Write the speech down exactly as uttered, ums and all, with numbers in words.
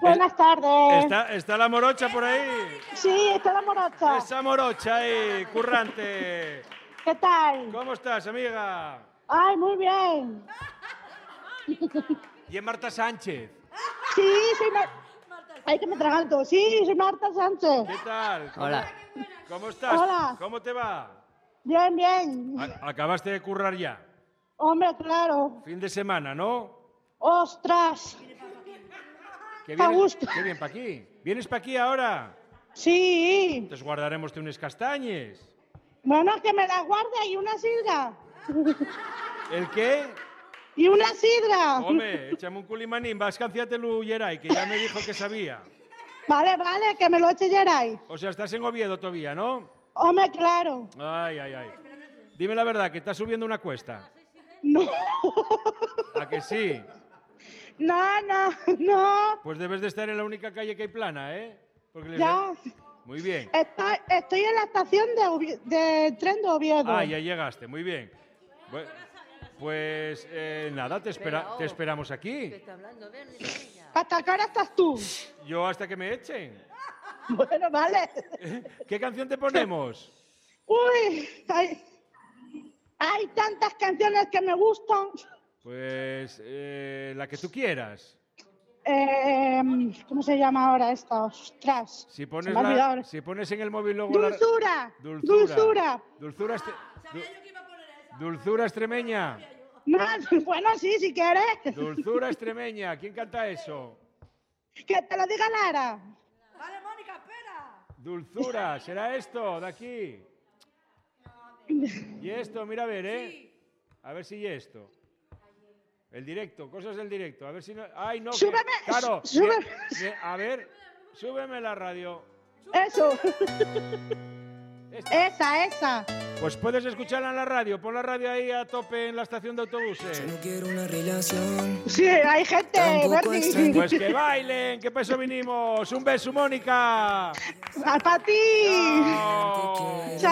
Buenas tardes. ¿Está, ¿Está la morocha por ahí? Sí, está la morocha. Esa morocha ahí, currante. ¿Qué tal? ¿Cómo estás, amiga? Ay, muy bien. ¿Y es Marta Sánchez? Sí, soy Marta. Ay, que me traganto. Sí, soy Marta Sánchez. ¿Qué tal? ¿Cómo, Hola. ¿Cómo estás? Hola. ¿Cómo te va? Bien, bien. A- ¿Acabaste de currar ya? Hombre, claro. Fin de semana, ¿no? Ostras. ¿Qué A vienes, gusto. ¿Qué bien para aquí? ¿Vienes para aquí ahora? Sí. Entonces guardaremos unas castañes. Bueno, que me la guarde y una sidra. ¿El qué? Y una sidra. Hombre, échame un culimanín, vas canciátelo Yeray, que ya me dijo que sabía. Vale, vale, que me lo eche Geray. O sea, estás en Oviedo todavía, ¿no? Hombre, claro. Ay, ay, ay. Dime la verdad, que estás subiendo una cuesta. No. ¿A que sí? No, no, no. Pues debes de estar en la única calle que hay plana, ¿eh? Porque les Ya. Muy bien. Estoy, estoy en la estación de, Ovie- de tren de Oviedo. Ah, ya llegaste, muy bien. Bu- Pues eh, nada, te, espera, te esperamos aquí. ¿Hasta qué hora estás tú? Yo hasta que me echen. Bueno, vale. ¿Qué canción te ponemos? Uy, hay, hay tantas canciones que me gustan. Pues eh, la que tú quieras. Eh, ¿Cómo se llama ahora esta? Ostras. Si se pones, me ha la- olvidado. si pones en el móvil luego la- Dulzura. Dulzura. Dulzura. Dulzura, estre- du- Dulzura extremeña. No, bueno, sí, si quieres. Dulzura extremeña. ¿Quién canta eso? Que te lo diga Lara. Dulzura, ¿será esto de aquí? Y esto, mira a ver, ¿eh? A ver si y esto. El directo, cosas del directo. A ver si no. ¡Ay, no! que- Súbeme, Claro. súbeme. que- que- a ver, súbeme la radio. Eso. Esta. Esa, esa. Pues puedes escucharla en la radio. Pon la radio ahí a tope en la estación de Yo autobuses. no quiero una relación. Sí, hay gente, Tampoco Bernie. extraño. Pues que bailen, que para eso vinimos. Un beso, Mónica. ¡Para ti! Chao. Chao.